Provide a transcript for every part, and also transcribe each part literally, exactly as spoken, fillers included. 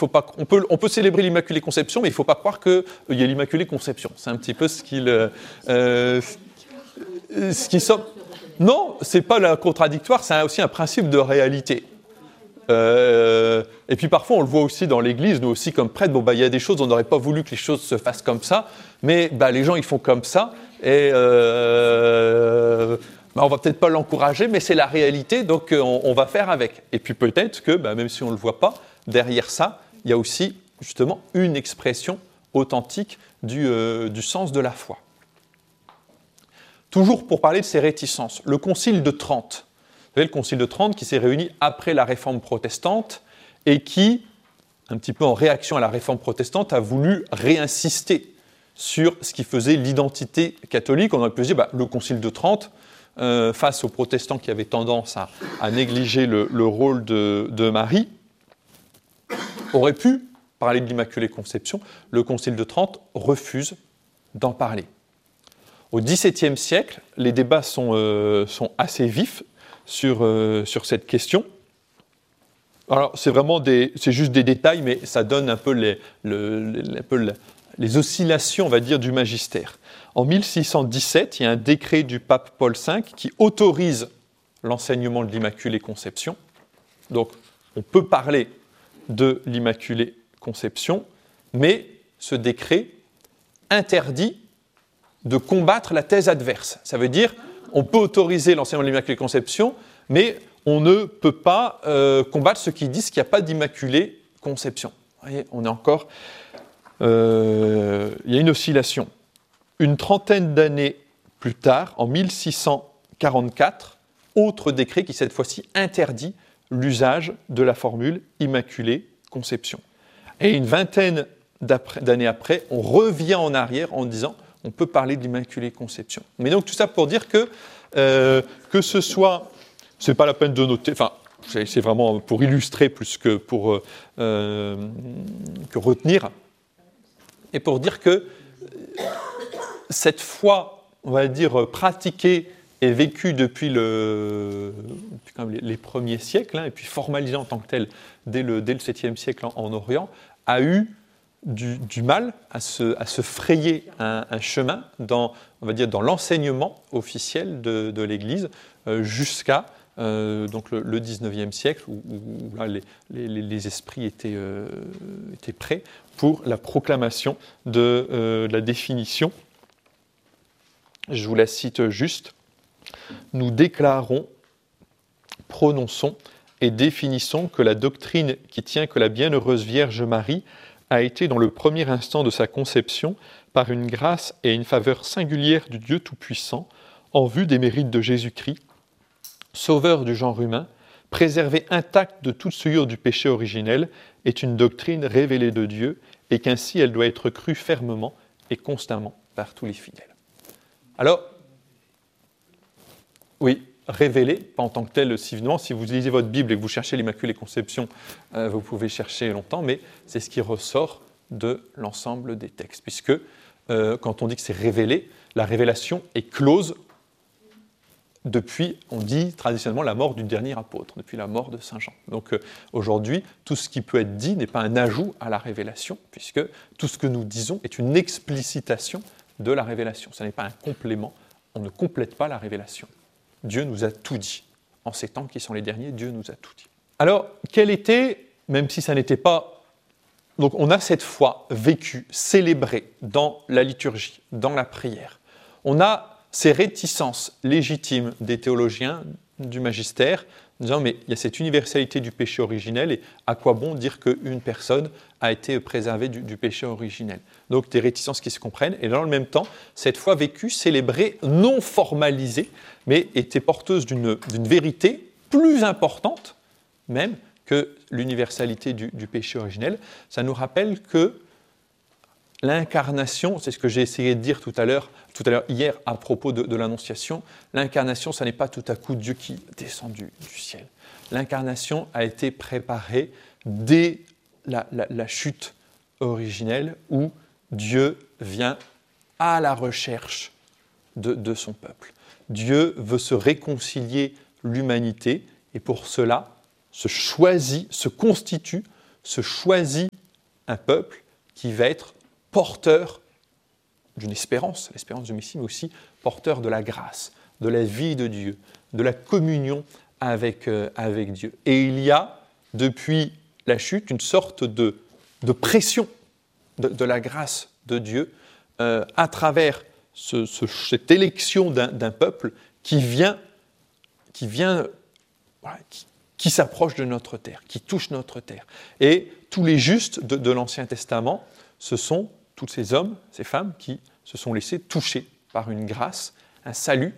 faut pas, on, peut, on peut célébrer l'Immaculée Conception, mais il ne faut pas croire qu'il y a l'Immaculée Conception. C'est un petit peu ce qu'il... Euh, ce qui sort... Non, ce n'est pas la contradictoire, c'est aussi un principe de réalité. Euh, et puis parfois, on le voit aussi dans l'Église, nous aussi comme prêtres, bon, bah, il y a des choses, on n'aurait pas voulu que les choses se fassent comme ça, mais bah, les gens, ils font comme ça, et euh, bah, on ne va peut-être pas l'encourager, mais c'est la réalité, donc on, on va faire avec. Et puis peut-être que, bah, même si on ne le voit pas, derrière ça, il y a aussi justement une expression authentique du, euh, du sens de la foi. Toujours pour parler de ces réticences, le Concile de Trente. Vous savez, le Concile de Trente qui s'est réuni après la Réforme protestante et qui, un petit peu en réaction à la Réforme protestante, a voulu réinsister sur ce qui faisait l'identité catholique. On aurait pu se dire, bah, le Concile de Trente, euh, face aux protestants qui avaient tendance à, à négliger le, le rôle de, de Marie, aurait pu parler de l'Immaculée Conception. Le Concile de Trente refuse d'en parler. Au dix-septième siècle, les débats sont, euh, sont assez vifs sur, euh, sur cette question. Alors, c'est vraiment des, c'est juste des détails, mais ça donne un peu les, le, les, un peu les, les oscillations, on va dire, du magistère. En mille six cent dix-sept, il y a un décret du pape Paul cinq qui autorise l'enseignement de l'Immaculée Conception. Donc, on peut parler de l'Immaculée Conception, mais ce décret interdit de combattre la thèse adverse. Ça veut dire on peut autoriser l'enseignement de l'Immaculée Conception, mais on ne peut pas euh, combattre ceux qui disent qu'il n'y a pas d'Immaculée Conception. Vous voyez, on est encore... Euh, il y a une oscillation. Une trentaine d'années plus tard, en mille six cent quarante-quatre, autre décret qui, cette fois-ci, interdit l'usage de la formule Immaculée Conception. Et une vingtaine d'années après, on revient en arrière en disant on peut parler de l'Immaculée Conception. Mais donc tout ça pour dire que, euh, que ce soit, c'est pas la peine de noter, enfin, c'est, c'est vraiment pour illustrer plus que pour euh, que retenir, et pour dire que cette foi, on va dire, pratiquée et vécue depuis, le, depuis les, les premiers siècles, hein, et puis formalisée en tant que telle dès le, dès le septième siècle en, en Orient, a eu Du, du mal à se, à se frayer un, un chemin dans, on va dire, dans l'enseignement officiel de, de l'Église euh, jusqu'à euh, donc le, le dix-neuvième siècle où, où là, les, les, les esprits étaient, euh, étaient prêts pour la proclamation de, euh, de la définition. Je vous la cite juste. « Nous déclarons, prononçons et définissons que la doctrine qui tient que la bienheureuse Vierge Marie a été dans le premier instant de sa conception, par une grâce et une faveur singulière du Dieu Tout-Puissant, en vue des mérites de Jésus-Christ, sauveur du genre humain, préservée intacte de toute souillure du péché originel, est une doctrine révélée de Dieu, et qu'ainsi elle doit être crue fermement et constamment par tous les fidèles. » Alors, oui, révélée, pas en tant que telle, si, si vous lisez votre Bible et que vous cherchez l'Immaculée Conception, euh, vous pouvez chercher longtemps, mais c'est ce qui ressort de l'ensemble des textes. Puisque, euh, quand on dit que c'est révélé, la révélation est close depuis, on dit traditionnellement, la mort du dernier apôtre, depuis la mort de Saint Jean. Donc euh, aujourd'hui, tout ce qui peut être dit n'est pas un ajout à la révélation, puisque tout ce que nous disons est une explicitation de la révélation. Ce n'est pas un complément, on ne complète pas la révélation. Dieu nous a tout dit. En ces temps qui sont les derniers, Dieu nous a tout dit. Alors, quel était, même si ça n'était pas... Donc, on a cette foi vécue, célébrée dans la liturgie, dans la prière. On a ces réticences légitimes des théologiens, du magistère, disant, mais il y a cette universalité du péché originel, et à quoi bon dire qu'une personne a été préservée du, du péché originel? Donc, des réticences qui se comprennent, et dans le même temps, cette foi vécue, célébrée, non formalisée, mais était porteuse d'une, d'une vérité plus importante, même, que l'universalité du, du péché originel. Ça nous rappelle que l'incarnation, c'est ce que j'ai essayé de dire tout à l'heure, tout à l'heure hier à propos de, de l'Annonciation, l'incarnation, ça n'est pas tout à coup Dieu qui descend du, du ciel. L'incarnation a été préparée dès la, la, la chute originelle où Dieu vient à la recherche de, de son peuple. Dieu veut se réconcilier l'humanité et pour cela se choisit, se constitue se choisit un peuple qui va être porteur d'une espérance, l'espérance du Messie, mais aussi porteur de la grâce, de la vie de Dieu, de la communion avec, euh, avec Dieu. Et il y a, depuis la chute, une sorte de, de pression de, de la grâce de Dieu euh, à travers ce, ce, cette élection d'un, d'un peuple qui vient, qui, vient voilà, qui, qui s'approche de notre terre, qui touche notre terre. Et tous les justes de, de l'Ancien Testament, ce sont tous ces hommes, ces femmes qui se sont laissés toucher par une grâce, un salut,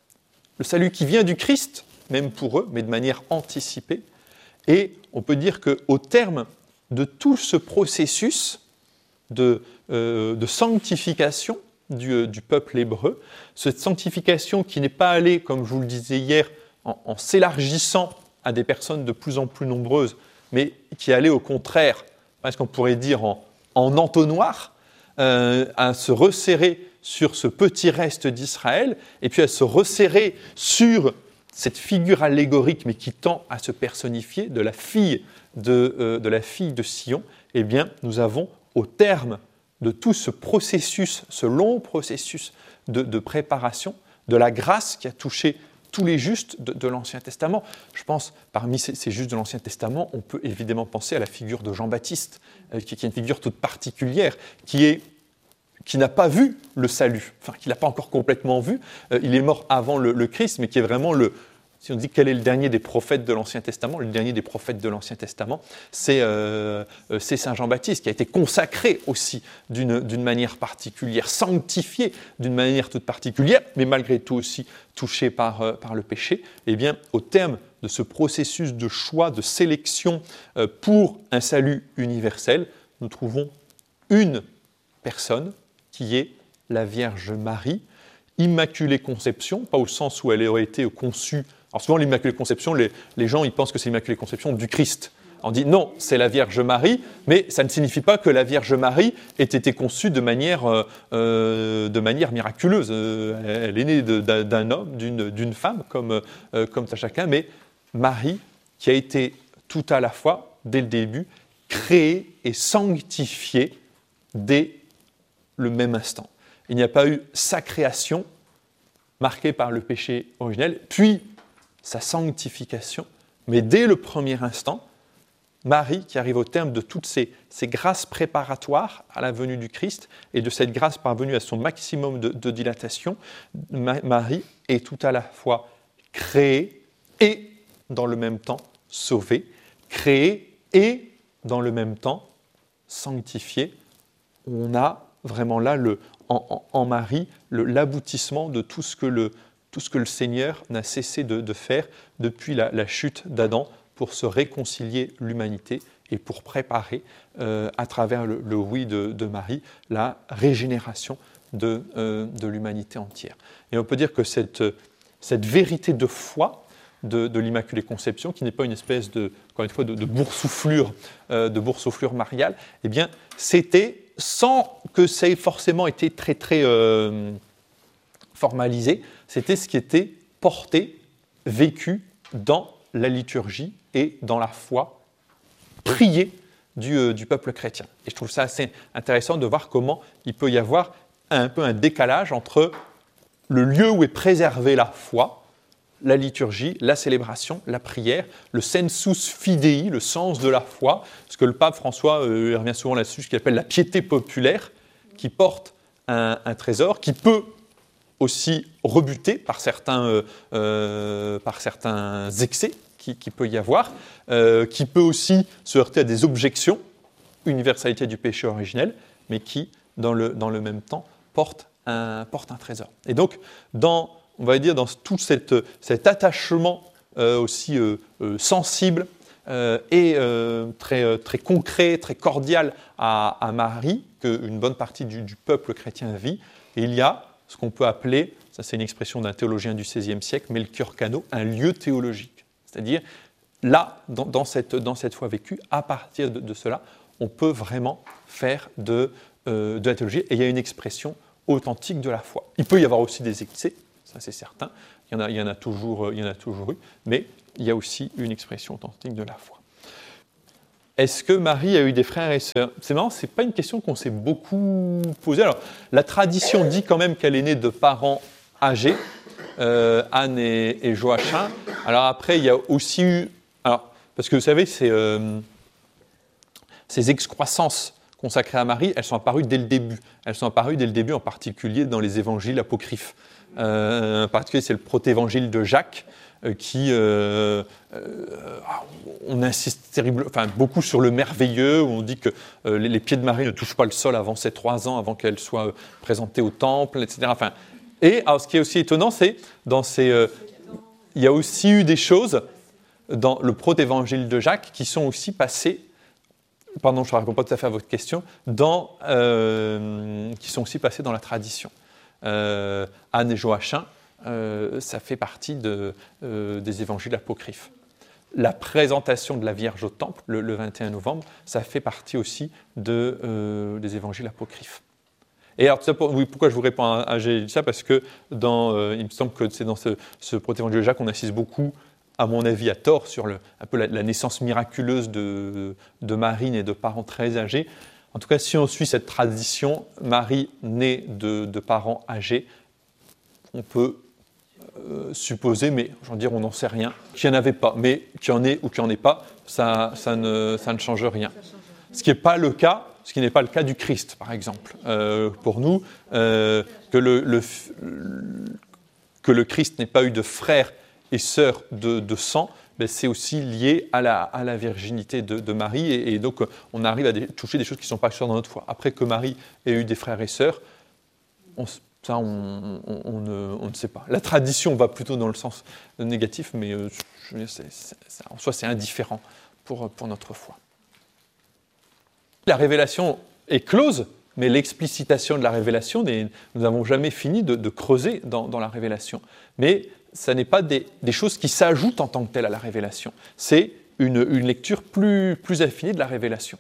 le salut qui vient du Christ, même pour eux, mais de manière anticipée. Et on peut dire qu'au terme de tout ce processus de, euh, de sanctification du, du peuple hébreu, cette sanctification qui n'est pas allée, comme je vous le disais hier, en, en s'élargissant à des personnes de plus en plus nombreuses, mais qui allait au contraire, parce qu'on pourrait dire en, en entonnoir, euh, à se resserrer sur ce petit reste d'Israël, et puis à se resserrer sur cette figure allégorique, mais qui tend à se personnifier, de la fille de, euh, de, la fille de Sion. Eh bien, nous avons, au terme de tout ce processus, ce long processus de, de préparation, de la grâce qui a touché tous les justes de, de l'Ancien Testament. Je pense, parmi ces, ces justes de l'Ancien Testament, on peut évidemment penser à la figure de Jean-Baptiste, euh, qui, qui est une figure toute particulière, qui, est, qui n'a pas vu le salut, enfin, qui ne l'a pas encore complètement vu. Euh, il est mort avant le, le Christ, mais qui est vraiment le... Si on dit quel est le dernier des prophètes de l'Ancien Testament, le dernier des prophètes de l'Ancien Testament, c'est, euh, c'est Saint Jean-Baptiste, qui a été consacré aussi d'une, d'une manière particulière, sanctifié d'une manière toute particulière, mais malgré tout aussi touché par, euh, par le péché. Eh bien, au terme de ce processus de choix, de sélection euh, pour un salut universel, nous trouvons une personne qui est la Vierge Marie, Immaculée Conception, pas au sens où elle aurait été conçue. Alors souvent, l'Immaculée Conception, les, les gens ils pensent que c'est l'Immaculée Conception du Christ. On dit non, c'est la Vierge Marie, mais ça ne signifie pas que la Vierge Marie ait été conçue de manière, euh, de manière miraculeuse. Euh, elle est née de, d'un, d'un homme, d'une, d'une femme, comme, euh, comme ça chacun, mais Marie, qui a été tout à la fois, dès le début, créée et sanctifiée dès le même instant. Il n'y a pas eu sa création marquée par le péché originel, puis sa sanctification, mais dès le premier instant, Marie, qui arrive au terme de toutes ces, ces grâces préparatoires à la venue du Christ et de cette grâce parvenue à son maximum de, de dilatation, Ma- Marie est tout à la fois créée et dans le même temps sauvée, créée et dans le même temps sanctifiée. On a vraiment là le, en, en, en Marie le, l'aboutissement de tout ce que le tout ce que le Seigneur n'a cessé de, de faire depuis la, la chute d'Adam pour se réconcilier l'humanité et pour préparer, euh, à travers le, le oui de, de Marie, la régénération de, euh, de l'humanité entière. Et on peut dire que cette, cette vérité de foi de, de l'Immaculée Conception, qui n'est pas une espèce de, encore une fois, de, de boursouflure, euh, de boursouflure mariale, eh bien, c'était, sans que ça ait forcément été très, très euh, formalisé, c'était ce qui était porté, vécu dans la liturgie et dans la foi priée du, euh, du peuple chrétien. Et je trouve ça assez intéressant de voir comment il peut y avoir un peu un décalage entre le lieu où est préservée la foi, la liturgie, la célébration, la prière, le sensus fidei, le sens de la foi, ce que le pape François euh, il revient souvent là-dessus, ce qu'il appelle la piété populaire, qui porte un, un trésor, qui peut aussi rebuté par certains, euh, euh, par certains excès qui, qui peut y avoir, euh, qui peut aussi se heurter à des objections, universalité du péché originel, mais qui, dans le, dans le même temps, porte un, porte un trésor. Et donc, dans, on va dire, dans tout cette, cet attachement euh, aussi euh, euh, sensible euh, et euh, très, très concret, très cordial à, à Marie, qu'une bonne partie du, du peuple chrétien vit, et il y a ce qu'on peut appeler, ça c'est une expression d'un théologien du seizième siècle, Melchior Cano, un lieu théologique. C'est-à-dire, là, dans, dans, cette, dans cette foi vécue, à partir de, de cela, on peut vraiment faire de, euh, de la théologie, et il y a une expression authentique de la foi. Il peut y avoir aussi des excès, ça c'est certain, il y en a, il y en a, toujours, il y en a toujours eu, mais il y a aussi une expression authentique de la foi. est-ce que Marie a eu des frères et sœurs? C'est marrant, ce n'est pas une question qu'on s'est beaucoup posée. Alors, la tradition dit quand même qu'elle est née de parents âgés, euh, Anne et, et Joachim. Alors après, il y a aussi eu... Alors, parce que vous savez, c'est, euh, ces excroissances consacrées à Marie, elles sont apparues dès le début. Elles sont apparues dès le début, en particulier dans les évangiles apocryphes. Euh, en particulier, c'est le protévangile de Jacques, qui, euh, euh, on insiste terrible, enfin, beaucoup sur le merveilleux, où on dit que euh, les, les pieds de Marie ne touchent pas le sol avant ses trois ans, avant qu'elle soit euh, présentée au temple, et cetera. Enfin, et alors, ce qui est aussi étonnant, c'est dans ces, euh, il y a aussi eu des choses dans le protévangile de Jacques qui sont aussi passées, pardon, je ne réponds pas tout à fait à votre question, dans, euh, qui sont aussi passées dans la tradition. Euh, Anne et Joachim, Euh, ça fait partie de, euh, des évangiles apocryphes. La présentation de la Vierge au temple, le, le vingt et un novembre, ça fait partie aussi de, euh, des évangiles apocryphes. Et alors, pour, oui, pourquoi je vous réponds à, à j'ai dit ça? Parce que dans, euh, il me semble que c'est dans ce, ce protévangile de Jacques qu'on insiste beaucoup, à mon avis à tort, sur le, un peu la, la naissance miraculeuse de, de Marie et de parents très âgés. En tout cas, si on suit cette tradition, Marie née de, de parents âgés, on peut Euh, supposer, mais je veux dire, on n'en sait rien, qu'il n'y en avait pas. Mais qu'il y en ait ou qu'il n'y en ait pas, ça, ça, ne, ça ne change rien. Ce qui n'est pas le cas, ce qui n'est pas le cas du Christ, par exemple. Euh, pour nous, euh, que, le, le, que le Christ n'ait pas eu de frères et sœurs de, de sang, ben c'est aussi lié à la, à la virginité de, de Marie, et, et donc on arrive à des, toucher des choses qui ne sont pas sûres dans notre foi. Après que Marie ait eu des frères et sœurs, on se Ça, on, on, on, ne, on ne sait pas. La tradition va plutôt dans le sens négatif, mais euh, je veux dire, c'est, c'est, c'est, en soi, c'est indifférent pour, pour notre foi. La révélation est close, mais l'explicitation de la révélation, des, nous n'avons jamais fini de, de creuser dans, dans la révélation. Mais ça n'est pas des, des choses qui s'ajoutent en tant que telles à la révélation. C'est une, une lecture plus, plus affinée de la révélation.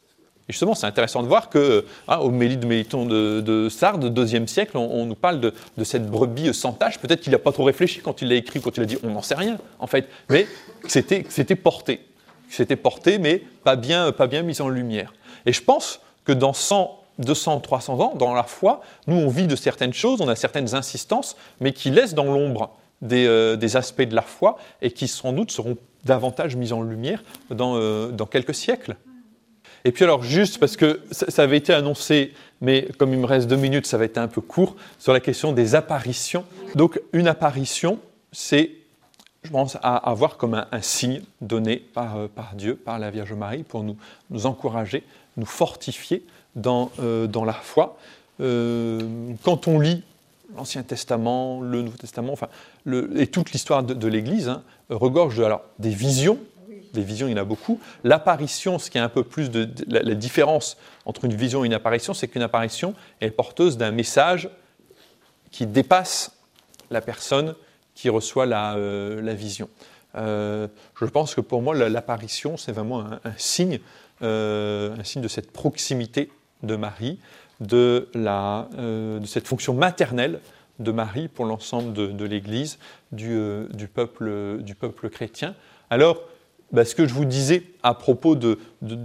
Et justement, c'est intéressant de voir que, hein, au Mélite de Méliton de, de Sardes, deuxième siècle, on, on nous parle de, de cette brebis sans tache. Peut-être qu'il n'a pas trop réfléchi quand il l'a écrit, quand il a dit, on n'en sait rien, en fait. Mais que c'était, que c'était porté. Que c'était porté, mais pas bien, pas bien mis en lumière. Et je pense que dans cent, deux cents, trois cents ans, dans la foi, nous, on vit de certaines choses, on a certaines insistances, mais qui laissent dans l'ombre des, euh, des aspects de la foi et qui, sans doute, seront davantage mis en lumière dans, euh, dans quelques siècles. Et puis alors, juste parce que ça avait été annoncé, mais comme il me reste deux minutes, ça va être un peu court, sur la question des apparitions. Donc, une apparition, c'est, je pense, à avoir comme un, un signe donné par, euh, par Dieu, par la Vierge Marie, pour nous, nous encourager, nous fortifier dans, euh, dans la foi. Euh, quand on lit l'Ancien Testament, le Nouveau Testament, enfin, le, et toute l'histoire de, de l'Église, hein, regorge de, alors, des visions. Des visions, il y en a beaucoup. L'apparition, ce qui est un peu plus de, de la, la différence entre une vision et une apparition, c'est qu'une apparition est porteuse d'un message qui dépasse la personne qui reçoit la, euh, la vision. Euh, je pense que pour moi, la, l'apparition, c'est vraiment un, un signe, euh, un signe de cette proximité de Marie, de, la, euh, de cette fonction maternelle de Marie pour l'ensemble de, de l'Église, du, euh, du, peuple, du peuple chrétien. Alors, ben, ce que je vous disais à propos de, de,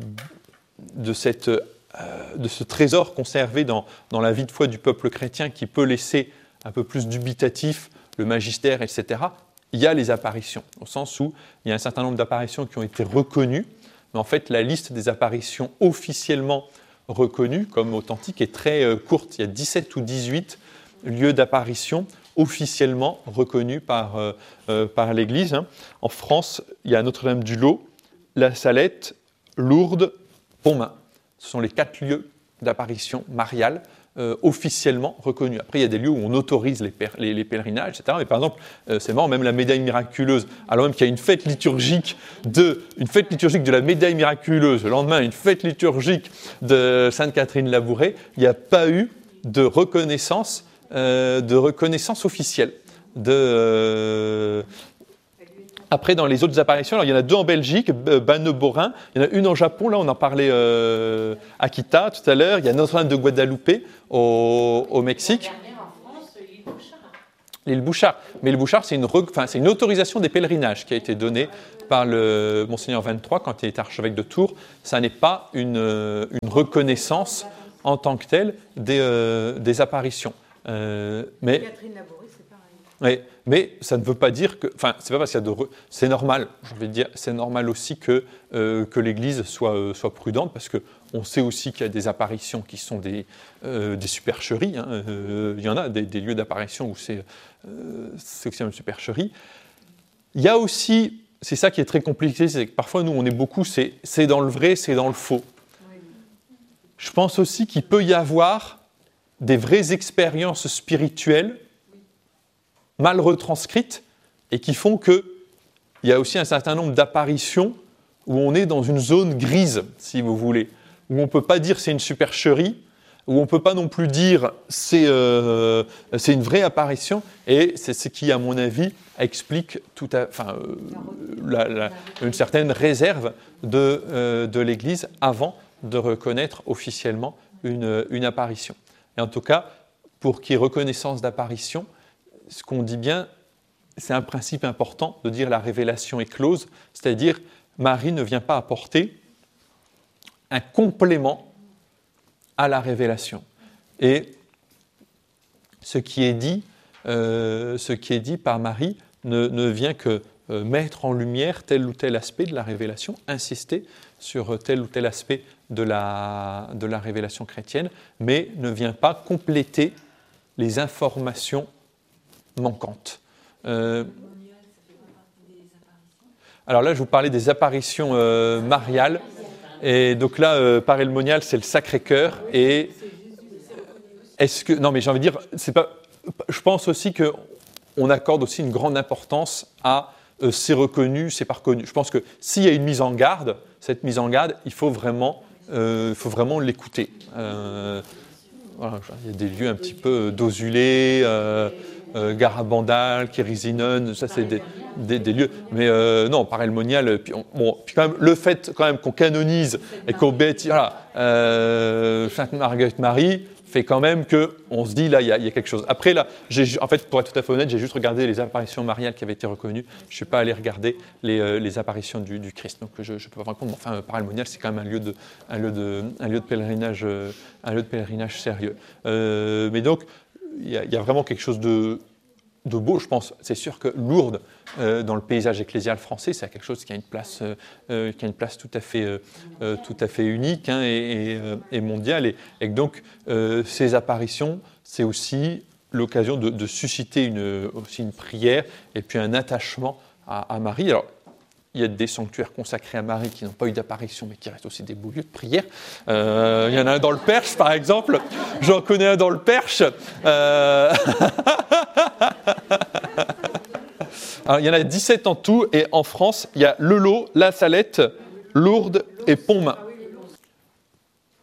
de, cette, euh, de ce trésor conservé dans, dans la vie de foi du peuple chrétien qui peut laisser un peu plus dubitatif le magistère, et cetera, il y a les apparitions, au sens où il y a un certain nombre d'apparitions qui ont été reconnues, mais en fait la liste des apparitions officiellement reconnues comme authentiques est très euh, courte. Il y a dix-sept ou dix-huit lieux d'apparition officiellement reconnu par, euh, euh, par l'Église. Hein. En France, il y a Notre-Dame-du-Lot, La Salette, Lourdes, Pontmain. Ce sont les quatre lieux d'apparition mariale euh, officiellement reconnus. Après, il y a des lieux où on autorise les, per- les, les pèlerinages, et cetera. Mais par exemple, euh, c'est marrant, même la médaille miraculeuse, alors même qu'il y a une fête liturgique de, une fête liturgique de la médaille miraculeuse, le lendemain, une fête liturgique de Sainte-Catherine-Labourée, il n'y a pas eu de reconnaissance Euh, de reconnaissance officielle. De, euh... Après, dans les autres apparitions, alors, il y en a deux en Belgique, Banne-Borin, il y en a une en Japon, là on en parlait euh, Akita tout à l'heure, il y a Notre-Dame de Guadalupe au, au Mexique. L'île Bouchard. Mais l'île Bouchard, c'est une, re... enfin, c'est une autorisation des pèlerinages qui a été donnée par le Monseigneur vingt-trois quand il était archevêque de Tours. Ça n'est pas une, une reconnaissance en tant que telle des, euh, des apparitions. Euh, mais... Catherine Laborie, c'est pareil. Oui, mais ça ne veut pas dire que, enfin, c'est pas parce qu'il y a de, re... c'est normal. J'ai envie de dire, c'est normal aussi que euh, que l'Église soit euh, soit prudente parce que on sait aussi qu'il y a des apparitions qui sont des euh, des supercheries. Hein. Euh, il y en a des, des lieux d'apparition où c'est euh, c'est aussi une supercherie. Il y a aussi, c'est ça qui est très compliqué, c'est que parfois nous on est beaucoup, c'est c'est dans le vrai, c'est dans le faux. Oui. Je pense aussi qu'il peut y avoir des vraies expériences spirituelles mal retranscrites et qui font qu'il y a aussi un certain nombre d'apparitions où on est dans une zone grise, si vous voulez, où on ne peut pas dire c'est une supercherie, où on ne peut pas non plus dire c'est, euh, c'est une vraie apparition, et c'est ce qui, à mon avis, explique tout à, enfin, euh, la, la, une certaine réserve de, euh, de l'Église avant de reconnaître officiellement une, une apparition. Et en tout cas, pour qu'il y ait reconnaissance d'apparition, ce qu'on dit bien, c'est un principe important de dire la révélation est close, c'est-à-dire Marie ne vient pas apporter un complément à la révélation. Et ce qui est dit, euh, ce qui est dit par Marie ne, ne vient que euh, mettre en lumière tel ou tel aspect de la révélation, insister sur tel ou tel aspect de la, de la révélation chrétienne, mais ne vient pas compléter les informations manquantes. Euh, alors là, je vous parlais des apparitions euh, mariales. Et donc là, euh, par monial, c'est le Sacré-Cœur. Et est-ce que non, mais j'ai envie de dire, c'est pas. Je pense aussi que on accorde aussi une grande importance à euh, c'est reconnu, c'est pas reconnu. Je pense que s'il y a une mise en garde, cette mise en garde, il faut vraiment, euh, il faut vraiment l'écouter. Euh, voilà, il y a des lieux un petit peu d'Osulé, euh, euh, Garabandal, Kérisinen, ça c'est des, des, des lieux. Mais euh, non, par monial, puis, on, bon, puis quand même, le fait quand même qu'on canonise et qu'on béatise, voilà, euh, Sainte Marguerite Marie, fait quand même qu'on se dit, là, il y, y a quelque chose. Après, là, j'ai, en fait, pour être tout à fait honnête, j'ai juste regardé les apparitions mariales qui avaient été reconnues. Je ne suis pas allé regarder les, euh, les apparitions du, du Christ. Donc, je ne peux pas me rendre compte. Enfin, Paray-le-Monial, c'est quand même un lieu de, un lieu de, un lieu de, pèlerinage, euh, un lieu de pèlerinage sérieux. Euh, mais donc, il y, y a vraiment quelque chose de, de beau, je pense. C'est sûr que Lourdes, euh, dans le paysage ecclésial français, c'est quelque chose qui a une place, euh, qui a une place tout à fait, euh, tout à fait unique hein, et, et, et mondiale. Et, et donc, euh, ces apparitions, c'est aussi l'occasion de, de susciter une, aussi une prière et puis un attachement à, à Marie. Alors, il y a des sanctuaires consacrés à Marie qui n'ont pas eu d'apparition, mais qui restent aussi des beaux lieux de prière. Euh, il y en a un dans le Perche, par exemple. J'en connais un dans le Perche. Euh... Alors, il y en a dix-sept en tout, et en France, il y a Lelot, La Salette, Lourdes et Pontmain.